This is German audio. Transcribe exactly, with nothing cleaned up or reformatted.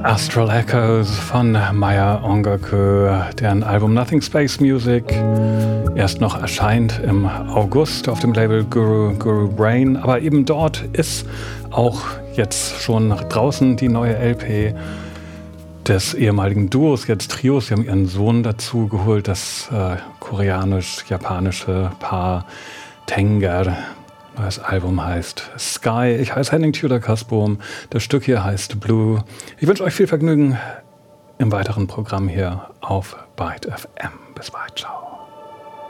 Astral Echoes von Maya Ongoku, deren Album Nothing Space Music erst noch erscheint im August auf dem Label Guru Guru Brain. Aber eben dort ist auch jetzt schon draußen die neue L P des ehemaligen Duos, jetzt Trios. Sie haben ihren Sohn dazu geholt, das äh, koreanisch-japanische Paar Tenger. Das Album heißt Sky. Ich heiße Henning Tudor Kasbohm. Das Stück hier heißt Blue. Ich wünsche euch viel Vergnügen im weiteren Programm hier auf Byte F M. Bis bald. Ciao.